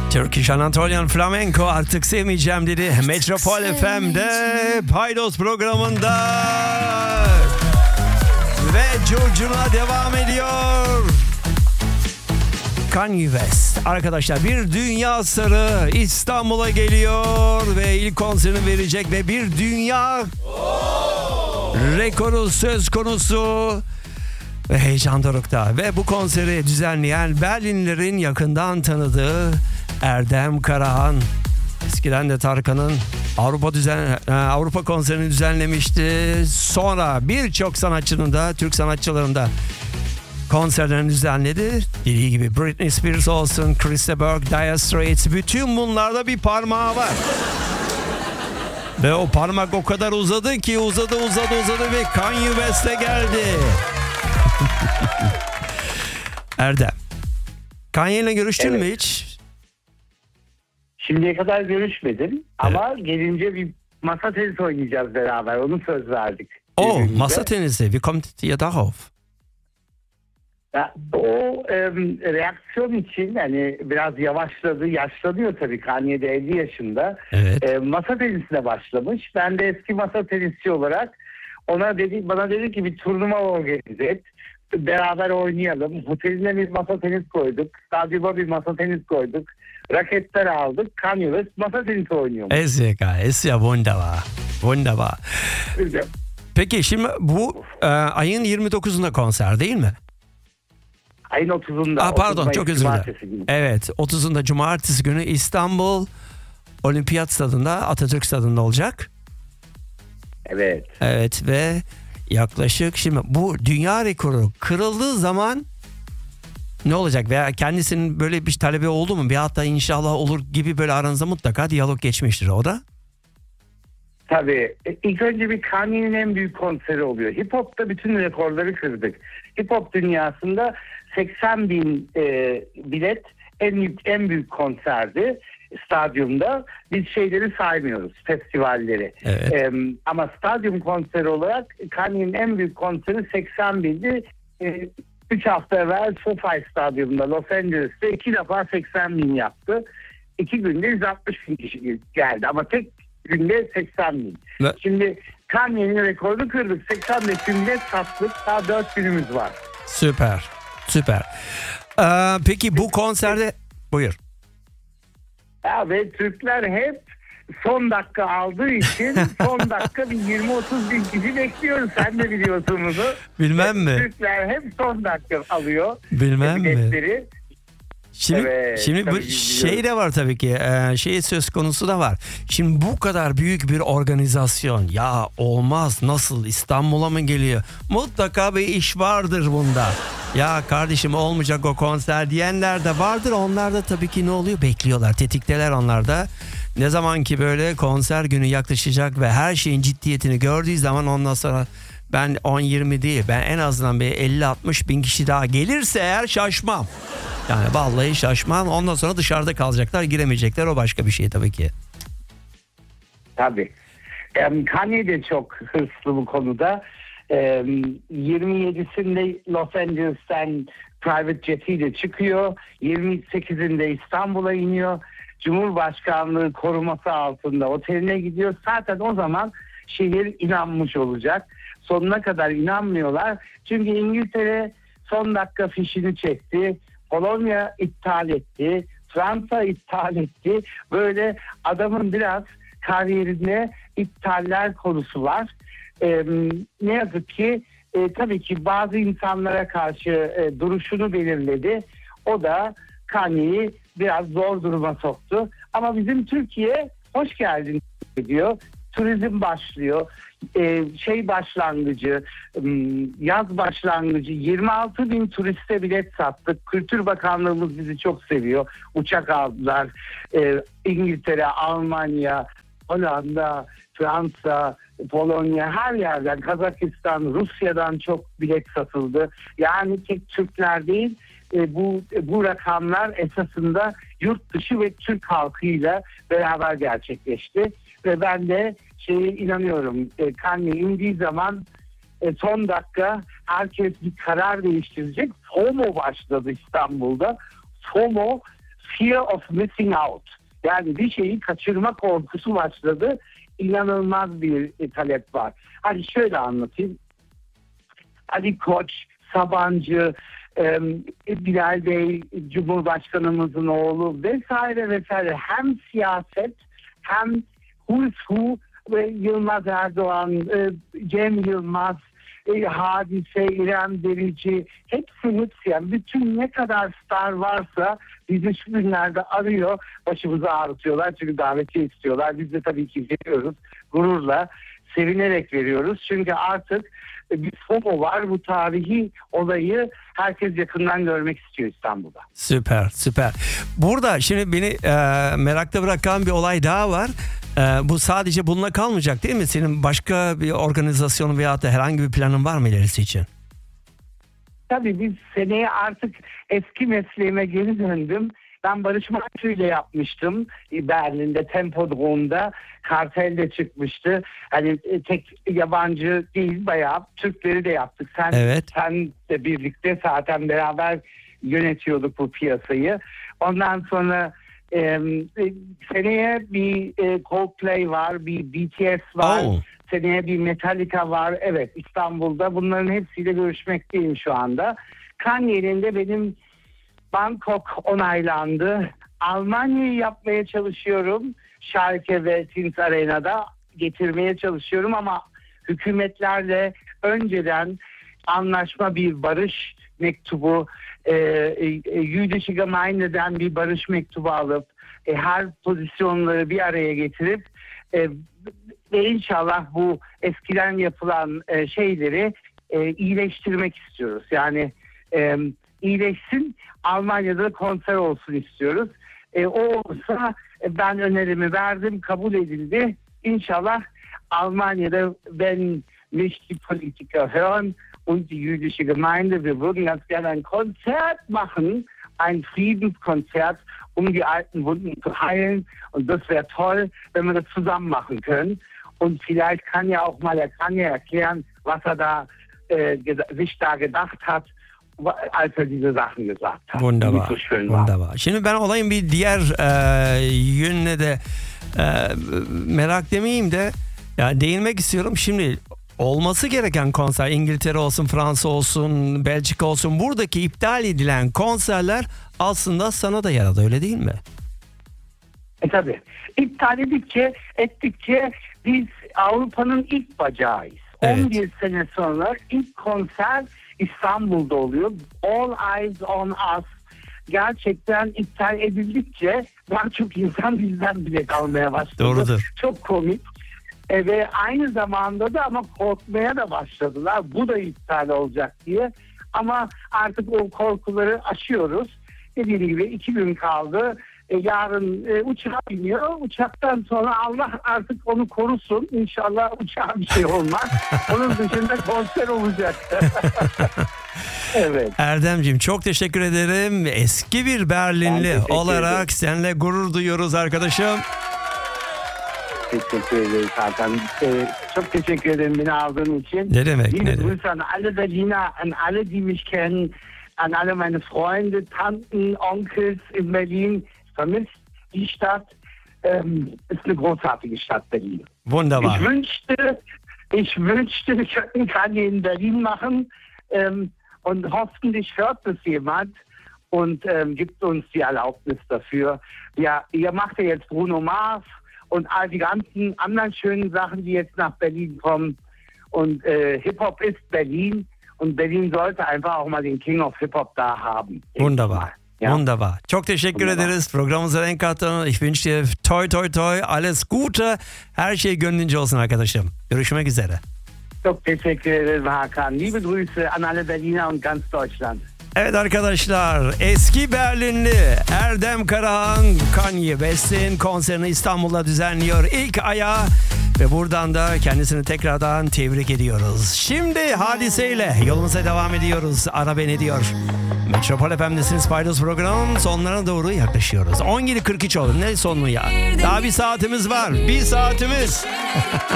Turkish Anatolian Flamenco artık sevmeyeceğim dedi. Metropol FM'de Paydos programında ve curcuna devam ediyor. Kanye West arkadaşlar bir dünya starı İstanbul'a geliyor ve ilk konserini verecek ve bir dünya rekoru söz konusu. Ve heyecan dorukta. Ve bu konseri düzenleyen Berlinlerin yakından tanıdığı Erdem Karahan. Eskiden de Tarkan'ın Avrupa konserini düzenlemişti. Sonra birçok sanatçının da, Türk sanatçıların da konserlerini düzenledi. Dediği gibi Britney Spears olsun, Chris Berg, Dire Straits, bütün bunlarda bir parmağı var. Ve o parmak o kadar uzadı ki uzadı ve Kanye West'e geldi. Erdem, Kanye ile görüştün mü hiç? Şimdiye kadar görüşmedim ama gelince bir masa tenisi oynayacağız beraber. Onu söz verdik. Masa tenisi. Wie kommt ihr darauf? O reaksiyon için hani biraz yavaşladı, yaşlanıyor tabii. Kanye de 50 yaşında. Evet. Masa tenisine başlamış. Ben de eski masa tenisçi olarak bana dedi ki bir turnuva organize et. Beraber oynayalım. Oteline bir masa tenis koyduk. Stadyuma bir masa tenis koyduk. Raketler aldık. Kanye West masa tenisi oynuyor. Ist ja wunderbar. Wunderbar. Peki şimdi bu ayın 29'unda konser değil mi? Ayın 30'unda. Pardon, çok özür dilerim. Evet, 30'unda Cumartesi günü İstanbul Olimpiyat Stadı'nda, Atatürk Stadı'nda olacak. Evet. Evet ve yaklaşık şimdi bu dünya rekoru kırıldığı zaman ne olacak veya kendisinin böyle bir talebi oldu mu? Bir hatta inşallah olur gibi böyle aranızda mutlaka diyalog geçmiştir o da. Tabii. İlk önce bir Kanye'nin en büyük konseri oluyor. Hip Hop'ta bütün rekorları kırdık. Hip Hop dünyasında 80 bin bilet en büyük konserdi stadyumda. Biz şeyleri saymıyoruz, festivalleri. Evet. Ama stadyum konseri olarak Kanye'nin en büyük konseri 80 bindi. 3 hafta evvel SoFi Stadyum'da Los Angeles'te 2 defa 80 bin yaptı. 2 günde 160 bin kişi geldi ama tek günde 80 bin. Ne? Şimdi Kanye'nin rekorunu kırdık. 85 bin bilet sattık. Daha 4 günümüz var. Süper. Peki bu konserde buyur. Ya ve Türkler hep son dakika aldığı için son dakika bir 20-30 bin kişi bekliyoruz. Sen de biliyorsun bunu. Bilmem mi? Türkler hep son dakika alıyor. Bilmem mi? Biletleri. Şimdi bu şey de var tabii ki şey söz konusu da var. Şimdi bu kadar büyük bir organizasyon ya olmaz nasıl İstanbul'a mı geliyor? Mutlaka bir iş vardır bunda. Ya kardeşim olmayacak o konser diyenler de vardır. Onlar da tabii ki ne oluyor? Bekliyorlar, tetikteler onlar da. Ne zaman ki böyle konser günü yaklaşacak ve her şeyin ciddiyetini gördüğü zaman ondan sonra ben 10-20 değil ben en azından bir 50-60 bin kişi daha gelirse eğer şaşmam. Yani vallahi şaşmam. Ondan sonra dışarıda kalacaklar, giremeyecekler. O başka bir şey tabii ki. Tabii. Kanye de çok hırslı bu konuda. 27'sinde Los Angeles'ten private jetiyle çıkıyor. 28'inde İstanbul'a iniyor. Cumhurbaşkanlığı koruması altında oteline gidiyor. Zaten o zaman şehir inanmış olacak. Sonuna kadar inanmıyorlar. Çünkü İngiltere son dakika fişini çekti. Polonya iptal etti. Fransa iptal etti. Böyle adamın biraz kariyerinde iptaller konusu var. Ne yazık ki tabii ki bazı insanlara karşı duruşunu belirledi. O da Kanye'yi biraz zor duruma soktu. Ama bizim Türkiye hoş geldin diyor. Turizm başlıyor. Yaz başlangıcı 26 bin turiste bilet sattık. Kültür Bakanlığımız bizi çok seviyor. Uçak aldılar. İngiltere, Almanya, Hollanda, Fransa, Polonya her yerden, Kazakistan, Rusya'dan çok bilet satıldı. Yani tek Türkler değil, bu rakamlar esasında yurt dışı ve Türk halkıyla beraber gerçekleşti. Ve ben de inanıyorum, Kanye indiği zaman son dakika herkes bir karar değiştirecek. FOMO başladı İstanbul'da. FOMO, fear of missing out. Yani bir şeyi kaçırma korkusu başladı. İnanılmaz bir talep var. Hani şöyle anlatayım. Ali Koç, Sabancı, Bilal Bey, Cumhurbaşkanımızın oğlu vesaire vesaire, hem siyaset hem who's who ve Yılmaz Erdoğan, Cem Yılmaz, Hadise, İrem Derici, hepsi yani bütün ne kadar star varsa bizi şu günlerde arıyor, başımızı ağrıtıyorlar çünkü davetiye istiyorlar. Biz de tabii ki veriyoruz, gururla, sevinerek veriyoruz çünkü artık bir FOMO var, bu tarihi olayı herkes yakından görmek istiyor İstanbul'da. Süper, süper. Burada şimdi beni merakta bırakan bir olay daha var. Bu sadece bununla kalmayacak değil mi? Senin başka bir organizasyonun veya da herhangi bir planın var mı ilerisi için? Tabii biz seneye artık eski mesleğime geri döndüm. Ben Barış Manço ile yapmıştım Berlin'de, Tempodrome'da. Kartel'de çıkmıştı. Hani tek yabancı değil, bayağı Türkleri de yaptık. Sen de birlikte zaten beraber yönetiyorduk bu piyasayı. Ondan sonra seneye bir Coldplay var, bir BTS var. Seneye bir Metallica var. Evet, İstanbul'da. Bunların hepsiyle görüşmekteyim şu anda. Kanye'nin de benim Bangkok onaylandı. Almanya'yı yapmaya çalışıyorum. Schalke ve Tins Arena'da getirmeye çalışıyorum ama hükümetlerle önceden anlaşma, bir barış mektubu, Jüdische Gemeinde'den bir barış mektubu alıp her pozisyonları bir araya getirip ve inşallah bu eskiden yapılan şeyleri iyileştirmek istiyoruz. Yani iyileşsin, Almanya'da konser olsun istiyoruz. O olursa ben önerimi verdim, kabul edildi. İnşallah Almanya'da, wenn mich die Politiker hören und die jüdische Gemeinde, wir würden ganz gerne ein Konzert machen, ein Friedenskonzert, um die alten Wunden zu heilen. Und das wäre toll, wenn wir das zusammen machen können. Und vielleicht kann ja auch mal erklären, was da sich da gedacht hat, als diese Sachen gesagt hat. Wunderbar. So schön Wunderbar. Şimdi ben olayın bir diğer yönüne de merak demeyeyim de ya değinmek istiyorum. Şimdi olması gereken konser, İngiltere olsun, Fransa olsun, Belçika olsun, buradaki iptal edilen konserler aslında sana da yaradı, öyle değil mi? Tabii. İptal ettikçe biz Avrupa'nın ilk bacağıyız. Evet. 11 sene sonra ilk konser İstanbul'da oluyor. All Eyes on Us. Gerçekten iptal edildikçe daha çok insan bizden bilet almaya başladı. Doğrudur. Çok komik. Ve aynı zamanda da ama korkmaya da başladılar. Bu da iptal olacak diye. Ama artık o korkuları aşıyoruz. Dediğim gibi 2 gün kaldı. Yarın uçağa biniyor. Uçaktan sonra Allah artık onu korusun. İnşallah uçağa bir şey olmaz. Onun dışında konser olacak. Evet. Erdemciğim çok teşekkür ederim. Eski bir Berlinli olarak seninle gurur duyuyoruz arkadaşım. Teşekkür ederim Hakan. Çok teşekkür ederim beni aldığın için. Ne demek? Liebe Grüße an alle Berliner, an alle, die mich kennen, an alle meine Freunde, Tanten, Onkels in Berlin. Vermisst die Stadt. Ist eine großartige Stadt Berlin. Wunderbar. Ich wünschte, wir könnten Kanye in Berlin machen. Und hoffentlich hört das jemand und gibt uns die Erlaubnis dafür. Ja, ihr macht ja jetzt Bruno Mars und all die ganzen anderen schönen Sachen, die jetzt nach Berlin kommen. Und Hip-Hop ist Berlin und Berlin sollte einfach auch mal den King of Hip-Hop da haben. Wunderbar. Ja. Wunderbar. Çok teşekkür ederiz. Programımıza renk kattın. Ich wünsche dir toi toi toi, alles Gute. Her şey gönlünce olsun arkadaşım. Görüşmek üzere. Çok teşekkür ederim Hakan. Liebe Grüße an alle Berliner und ganz Deutschland. Evet arkadaşlar, eski Berlinli Erdem Karahan, Kanye West'in konserini İstanbul'da düzenliyor. İlk ayağı ve buradan da kendisini tekrardan tebrik ediyoruz. Şimdi Hadise'yle yolumuza devam ediyoruz. Ara beni diyor. Metropol FM'desiniz, Paydos programının sonlarına doğru yaklaşıyoruz. 17.43 oldu. Ne sonu ya? Daha bir saatimiz var. Bir saatimiz.